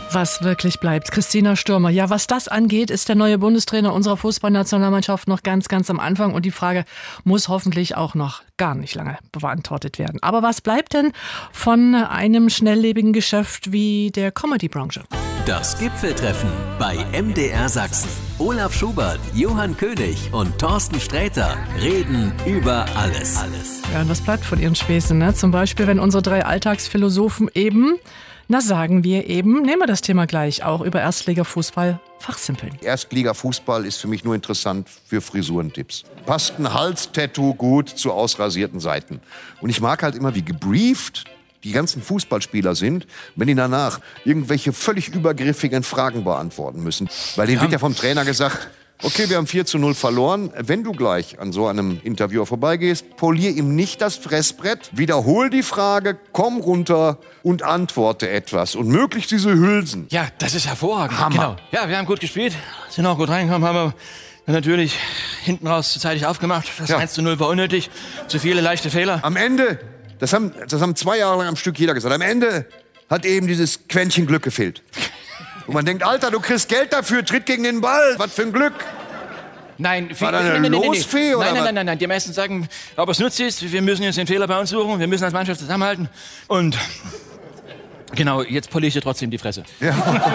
Was wirklich bleibt. Christina Stürmer. Ja, was das angeht, ist der neue Bundestrainer unserer Fußballnationalmannschaft noch ganz am Anfang. Und die Frage muss hoffentlich auch noch gar nicht lange beantwortet werden. Aber was bleibt denn von einem schnelllebigen Geschäft wie der Comedy-Branche? Das Gipfeltreffen bei MDR Sachsen. Olaf Schubert, Johann König und Thorsten Sträter reden über alles. Ja, und was bleibt von ihren Späßen? Ne? Zum Beispiel, wenn unsere drei Alltagsphilosophen eben, nehmen wir das Thema gleich, auch über Erstliga-Fußball fachsimpeln. Erstliga-Fußball ist für mich nur interessant für Frisurentipps. Passt ein Halstattoo gut zu ausrasierten Seiten. Und ich mag halt immer, wie gebrieft die ganzen Fußballspieler sind, wenn die danach irgendwelche völlig übergriffigen Fragen beantworten müssen. Weil denen wird ja vom Trainer gesagt, okay, wir haben 4:0 verloren. Wenn du gleich an so einem Interviewer vorbeigehst, polier ihm nicht das Fressbrett, wiederhol die Frage, komm runter und antworte etwas. Und möglichst diese Hülsen. Ja, das ist hervorragend. Hammer. Genau. Ja, wir haben gut gespielt, sind auch gut reingekommen, haben wir natürlich hinten raus zu zeitig aufgemacht. Das 1:0 war unnötig, zu viele leichte Fehler. Am Ende, das haben 2 Jahre lang am Stück jeder gesagt, am Ende hat eben dieses Quäntchen Glück gefehlt. Und man denkt, Alter, du kriegst Geld dafür, tritt gegen den Ball. Was für ein Glück. Nein, war da eine Losfee, oder was? Nein. Die meisten sagen, aber es nutzt ist, wir müssen jetzt den Fehler bei uns suchen, wir müssen als Mannschaft zusammenhalten. Und genau, jetzt poliere ich dir trotzdem die Fresse. Ja.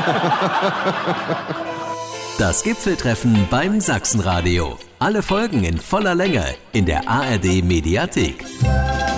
Das Gipfeltreffen beim Sachsenradio. Alle Folgen in voller Länge in der ARD Mediathek.